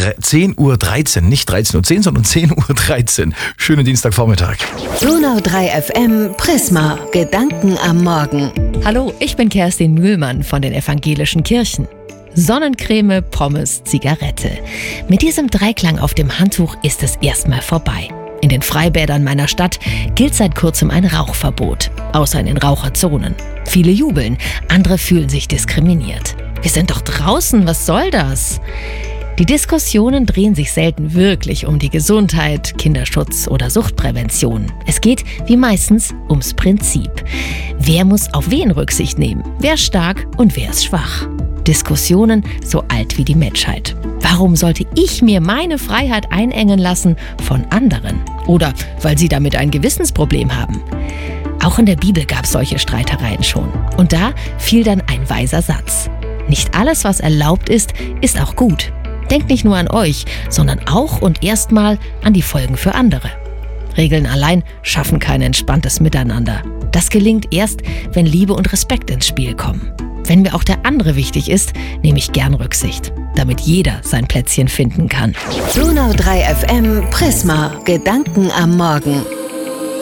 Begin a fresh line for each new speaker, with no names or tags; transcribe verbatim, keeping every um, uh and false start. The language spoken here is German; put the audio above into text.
zehn Uhr dreizehn. Nicht dreizehn Uhr zehn, sondern zehn Uhr dreizehn. Schönen Dienstagvormittag.
Donau drei F M Prisma. Gedanken am Morgen.
Hallo, ich bin Kerstin Mühlmann von den evangelischen Kirchen. Sonnencreme, Pommes, Zigarette. Mit diesem Dreiklang auf dem Handtuch ist es erstmal vorbei. In den Freibädern meiner Stadt gilt seit kurzem ein Rauchverbot, außer in den Raucherzonen. Viele jubeln, andere fühlen sich diskriminiert. Wir sind doch draußen, was soll das? Die Diskussionen drehen sich selten wirklich um die Gesundheit, Kinderschutz oder Suchtprävention. Es geht, wie meistens, ums Prinzip. Wer muss auf wen Rücksicht nehmen? Wer ist stark und wer ist schwach? Diskussionen so alt wie die Menschheit. Warum sollte ich mir meine Freiheit einengen lassen von anderen? Oder weil sie damit ein Gewissensproblem haben? Auch in der Bibel gab es solche Streitereien schon. Und da fiel dann ein weiser Satz. Nicht alles, was erlaubt ist, ist auch gut. Denkt nicht nur an euch, sondern auch und erstmal an die Folgen für andere. Regeln allein schaffen kein entspanntes Miteinander. Das gelingt erst, wenn Liebe und Respekt ins Spiel kommen. Wenn mir auch der andere wichtig ist, nehme ich gern Rücksicht, damit jeder sein Plätzchen finden kann.
Donau drei F M Prisma. Gedanken am Morgen.